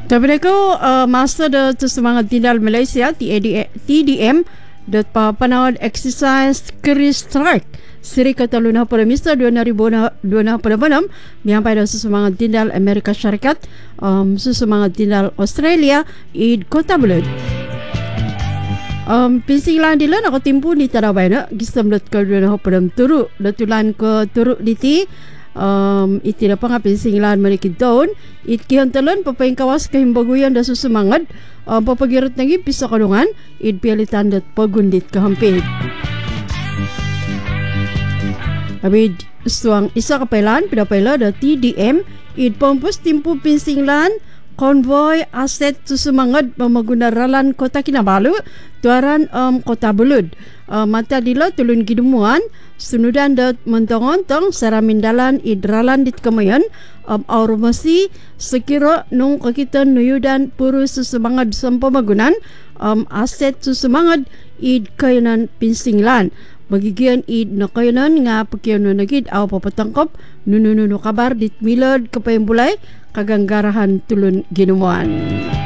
Kepada ko, Master de Semangat Tindal Malaysia, TDM, de Panawad Exercise Career Strike, Siri kata Luna pada Mr. 2026 Miampai dan Semangat Tindal Amerika Syarikat, Semangat Tindal Australia, Id Kota Belud. Pinsinglan dilan ako timpu ni Tarawai na, gisam dat ka Luna pada Turuk, datulan ke Turuk diti, iti na pa nga pinsinglan marikid doon it kihantalan papaing kawas kahimbaguyan da susumangat papagirat nagi pisa kadungan it pialitan dat pagundit kahampit abid suang isa kapailan pinapayla da TDM it pompos timpu pinsinglan konvoy aset susumangat pamagunaralan Kota Kinabalu tuaran Kota Belud mata dila tulun gidumuan sunudan dat mentong-ontong saramindalan idralan dit kemayan aurmasi sekira nung kakitan nuyudan puru susumangat sampamagunan aset susumangat id kayanan pinsinglan bagigian id nakayanan nga pakiano nagid aw papatangkop nunununo kabar dit milad kapayambulay kaganggarahan tulun ginuman.